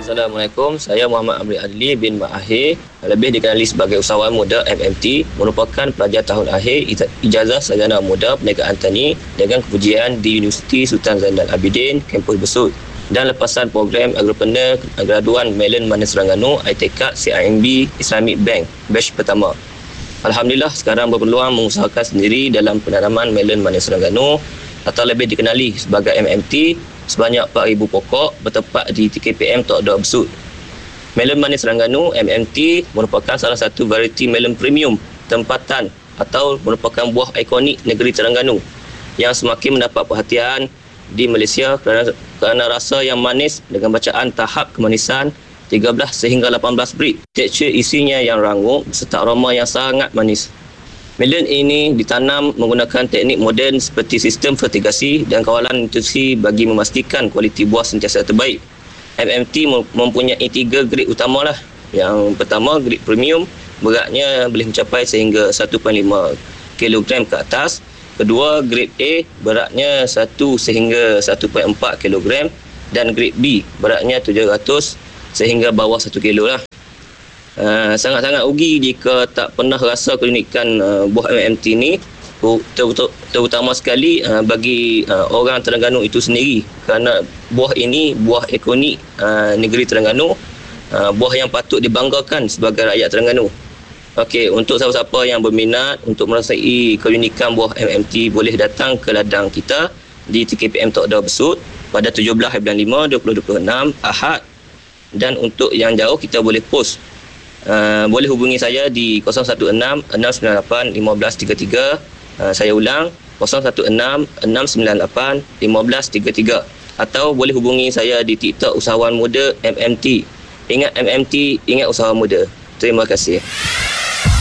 Assalamualaikum, saya Muhammad Amri Adli bin Mahir, lebih dikenali sebagai Usahawan Muda MMT, merupakan pelajar tahun akhir Ijazah Sarjana Muda Perniagaan Tani dengan kepujian di Universiti Sultan Zainal Abidin, Kampus Besut, dan lepasan program Agropreneur Graduan Melon Manis Terengganu, ITK CIMB Islamic Bank, batch pertama. Alhamdulillah, sekarang berpeluang mengusahakan sendiri dalam penanaman melon manis Terengganu atau lebih dikenali sebagai MMT, sebanyak 4,000 pokok bertempat di TKPM Tok Dua Besut. Melon manis Terengganu MMT merupakan salah satu varieti melon premium tempatan atau merupakan buah ikonik negeri Terengganu yang semakin mendapat perhatian di Malaysia kerana rasa yang manis dengan bacaan tahap kemanisan 13 sehingga 18 breed. Tekstur isinya yang rangup serta aroma yang sangat manis. Melon ini ditanam menggunakan teknik moden seperti sistem fertigasi dan kawalan nutrisi bagi memastikan kualiti buah sentiasa terbaik. MMT mempunyai 3 grade utama lah. Yang pertama, grade premium, beratnya boleh mencapai sehingga 1.5 kg ke atas. Kedua, grade A, beratnya 1 sehingga 1.4 kg. Dan grade B, beratnya 700 sehingga bawah 1 kg lah. Sangat-sangat rugi jika tak pernah rasa keunikan buah MMT ni, terutama sekali bagi orang Terengganu itu sendiri, kerana buah ini buah ikonik negeri Terengganu, buah yang patut dibanggakan sebagai rakyat Terengganu. Okey, untuk siapa-siapa yang berminat untuk merasai keunikan buah MMT, boleh datang ke ladang kita di TKPM Tok Dua Besut pada 17/5/2026 Ahad. Dan untuk yang jauh, kita boleh post. Boleh hubungi saya di 016-698-1533. Saya ulang, 016-698-1533. Atau boleh hubungi saya di TikTok Usahawan Muda MMT. Ingat MMT, ingat usaha muda. Terima kasih.